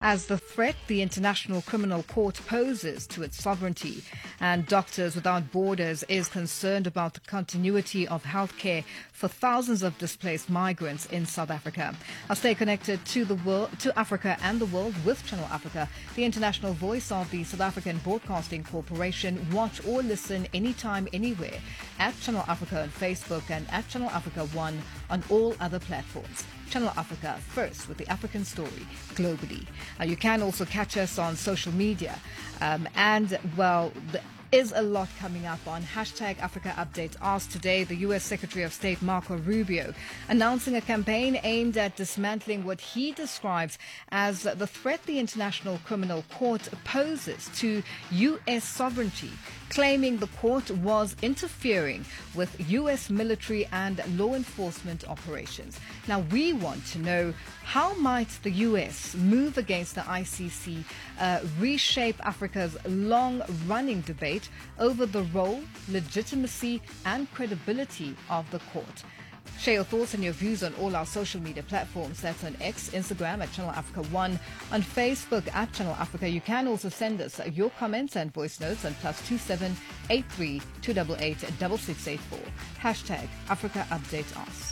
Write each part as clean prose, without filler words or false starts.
as the threat the International Criminal Court poses to its sovereignty. And Doctors Without Borders is concerned about the continuity of healthcare for thousands of displaced migrants in South Africa. I'll stay connected to the world, to Africa and the world with Channel Africa, the international voice of the South African Broadcasting Corporation. Watch or listen anytime, anywhere at Channel Africa on Facebook and at Channel Africa One on all other platforms. Channel Africa, first with the African story globally. You can also catch us on social media. There is a lot coming up on hashtag Africa Update. Asked today, the U.S. Secretary of State Marco Rubio announcing a campaign aimed at dismantling what he describes as the threat the International Criminal Court poses to U.S. sovereignty, claiming the court was interfering with U.S. military and law enforcement operations. Now, we want to know, how might the U.S. move against the ICC reshape Africa's long-running debate over the role, legitimacy and credibility of the court? Share your thoughts and your views on all our social media platforms. That's on X, Instagram at Channel Africa One, on Facebook at Channel Africa. You can also send us your comments and voice notes on +27 83 288 6684. Hashtag Africa Update Us.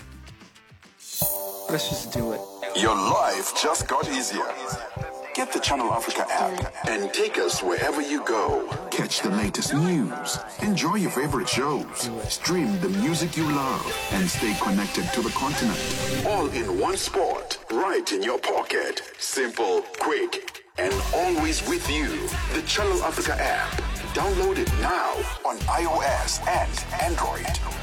Let's just do it. Your life just got easier. Get the Channel Africa app and take us wherever you go. Catch the latest news, enjoy your favorite shows, stream the music you love, and stay connected to the continent. All in one spot, right in your pocket. Simple, quick, and always with you. The Channel Africa app. Download it now on iOS and Android.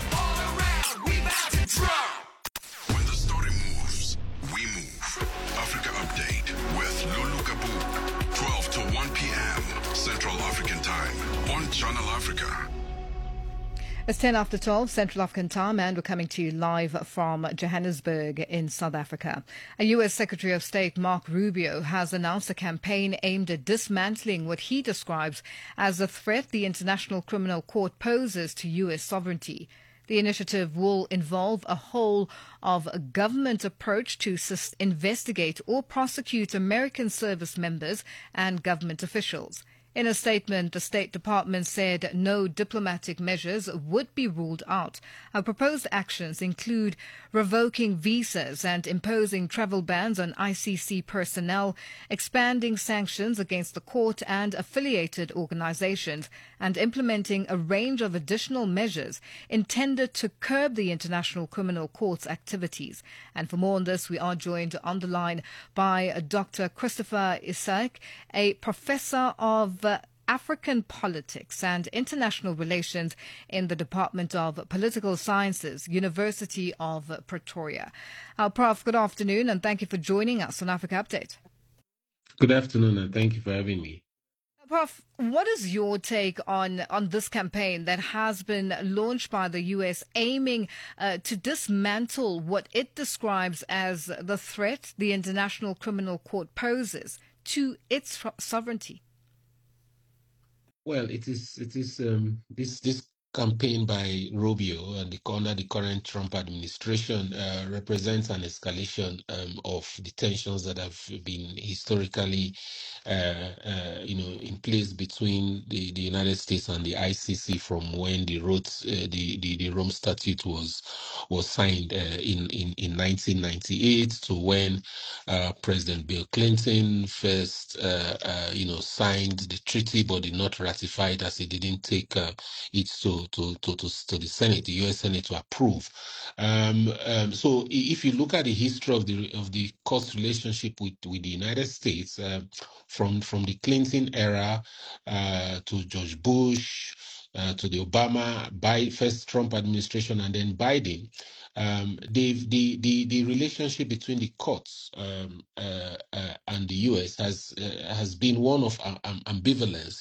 When the story moves, we move. Africa Update with Lulu Kabu, 12 to 1 p.m. Central African Time on Channel Africa. It's 10 after 12 Central African Time, and we're coming to you live from Johannesburg in South Africa. A U.S. Secretary of State Marco Rubio has announced a campaign aimed at dismantling what he describes as a threat the International Criminal Court poses to U.S. sovereignty. The initiative will involve a whole of government approach to investigate or prosecute American service members and government officials. In a statement, the State Department said no diplomatic measures would be ruled out. Our proposed actions include revoking visas and imposing travel bans on ICC personnel, expanding sanctions against the court and affiliated organizations, and implementing a range of additional measures intended to curb the International Criminal Court's activities. And for more on this, we are joined on the line by Dr. Christopher Isaac, a professor of African Politics and International Relations in the Department of Political Sciences, University of Pretoria. Prof, good afternoon, and thank you for joining us on Africa Update. Good afternoon, and thank you for having me. Prof, what is your take on this campaign that has been launched by the U.S. aiming to dismantle what it describes as the threat the International Criminal Court poses to its sovereignty? Well, this campaign by Rubio and under the current Trump administration represents an escalation of the tensions that have been historically, in place between the United States and the ICC from when the Rome Statute was signed in 1998 to when President Bill Clinton first signed the treaty but did not ratify it, as he didn't take it to the Senate, the U.S. Senate, to approve. So if you look at the history of the court relationship with the United States, from the Clinton era to George Bush, to the first Trump administration, and then Biden, the relationship between the courts and the U.S. has been one of ambivalence.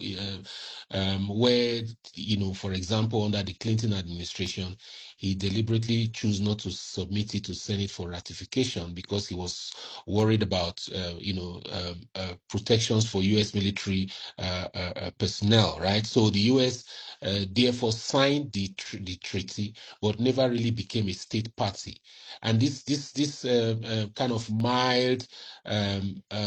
Where, for example, under the Clinton administration, he deliberately chose not to submit it to Senate for ratification because he was worried about protections for U.S. military personnel, right? So the U.S. Therefore signed the treaty, but never really became a state party. And this kind of mild